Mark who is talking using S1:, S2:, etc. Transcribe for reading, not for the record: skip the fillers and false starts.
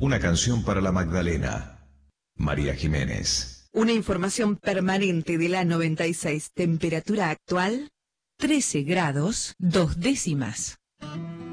S1: Una canción para la Magdalena. María Jiménez.
S2: Una información permanente de la 96. Temperatura actual, 13 grados, 2 décimas.